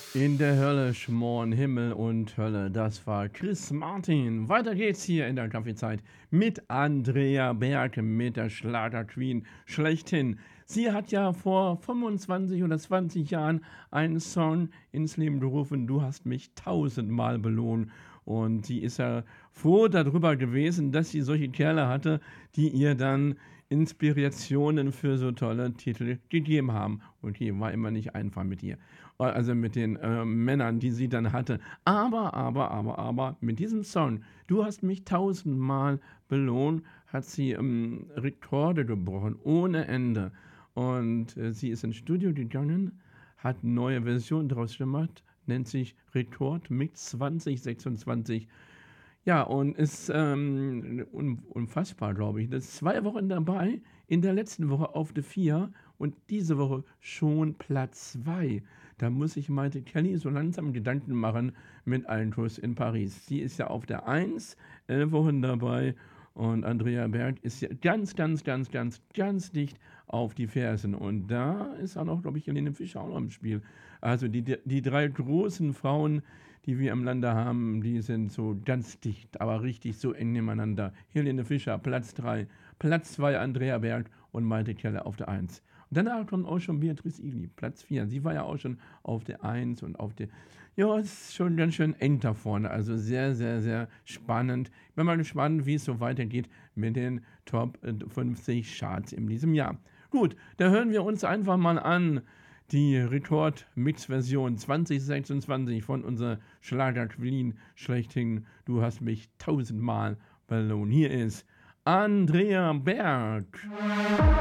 In der Hölle schmoren Himmel und Hölle. Das war Chris Martin. Weiter geht's hier in der Kaffeezeit mit Andrea Berg, mit der Schlager-Queen schlechthin. Sie hat ja vor 25 oder 20 Jahren einen Song ins Leben gerufen, Du hast mich tausendmal belohnt. Und sie ist ja froh darüber gewesen, dass sie solche Kerle hatte, die ihr dann Inspirationen für so tolle Titel gegeben haben. Und die war immer nicht einfach mit ihr. Also mit den Männern, die sie dann hatte. Aber, mit diesem Song, Du hast mich tausendmal belohnt, hat sie Rekorde gebrochen, ohne Ende. Und sie ist ins Studio gegangen, hat neue Versionen draus gemacht, nennt sich Rekord Mix 2026. Ja, und ist unfassbar, glaube ich. Das ist 2 Wochen dabei, in der letzten Woche auf der 4 und diese Woche schon Platz 2. Da muss sich Maite Kelly so langsam Gedanken machen mit Eintuss in Paris. Sie ist ja auf der 1, 11 Wochen dabei und Andrea Berg ist ja ganz dicht auf die Fersen. Und da ist auch noch, glaube ich, Helene Fischer auch noch im Spiel. Also die drei großen Frauen, die wir im Lande haben, die sind so ganz dicht, aber richtig so eng nebeneinander. Helene Fischer, Platz 3, Platz 2 Andrea Berg und Malte Keller auf der 1. Und danach kommt auch schon Beatrice Egli, Platz 4. Sie war ja auch schon auf der 1 und auf der. Ja, es ist schon ganz schön eng da vorne. Also sehr spannend. Ich bin mal gespannt, wie es so weitergeht mit den Top 50 Charts in diesem Jahr. Gut, da hören wir uns einfach mal an die Rekord-Mix-Version 2026 von unserer Schlager-Queen schlechthin. Du hast mich tausendmal belohnt. Hier ist Andrea Berg.